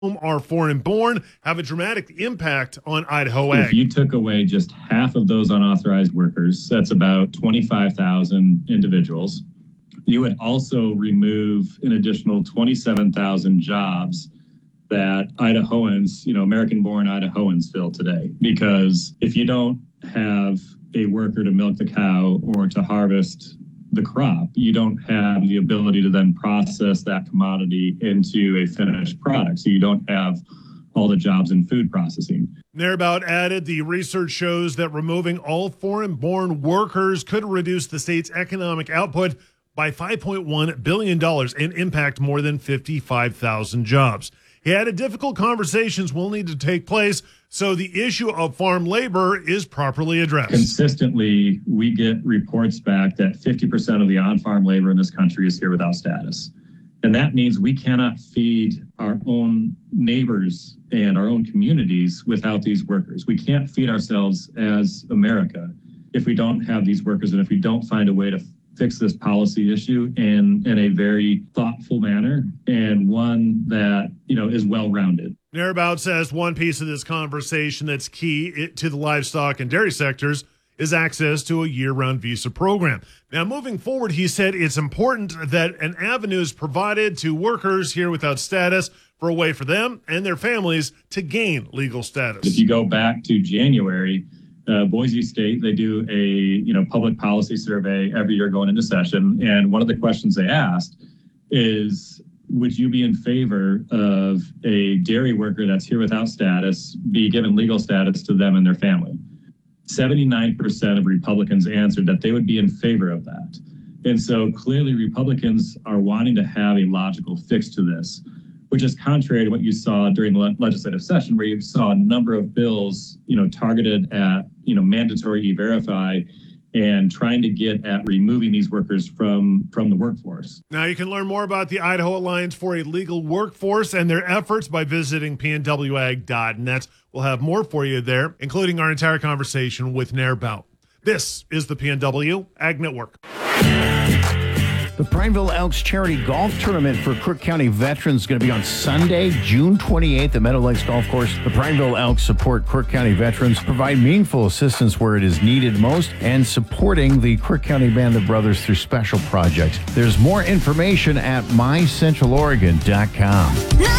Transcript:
are foreign born have a dramatic impact on Idaho ag. If you took away just half of those unauthorized workers, that's about 25,000 individuals. You would also remove an additional 27,000 jobs that Idahoans, American-born Idahoans fill today. Because if you don't have a worker to milk the cow or to harvest the crop, you don't have the ability to then process that commodity into a finished product. So you don't have all the jobs in food processing. Nairbout added the research shows that removing all foreign-born workers could reduce the state's economic output by $5.1 billion and impact more than 55,000 jobs. He added difficult conversations will need to take place so the issue of farm labor is properly addressed. Consistently, we get reports back that 50% of the on-farm labor in this country is here without status. And that means we cannot feed our own neighbors and our own communities without these workers. We can't feed ourselves as America if we don't have these workers and if we don't find a way to fix this policy issue in a very thoughtful manner and one that, is well-rounded. Nairbout says one piece of this conversation that's key to the livestock and dairy sectors is access to a year-round visa program. Now, moving forward, he said it's important that an avenue is provided to workers here without status for a way for them and their families to gain legal status. If you go back to January, Boise State, they do a public policy survey every year going into session. And one of the questions they asked is, would you be in favor of a dairy worker that's here without status be given legal status to them and their family? 79% of Republicans answered that they would be in favor of that. And so clearly Republicans are wanting to have a logical fix to this, which is contrary to what you saw during the legislative session, where you saw a number of bills, targeted at, mandatory E-Verify and trying to get at removing these workers from the workforce. Now, you can learn more about the Idaho Alliance for a Legal Workforce and their efforts by visiting pnwag.net. We'll have more for you there, including our entire conversation with Nairbout. This is the PNW Ag Network. The Prineville Elks Charity Golf Tournament for Crook County veterans is going to be on Sunday, June 28th at Meadow Lakes Golf Course. The Prineville Elks support Crook County veterans, provide meaningful assistance where it is needed most, and supporting the Crook County Band of Brothers through special projects. There's more information at mycentraloregon.com.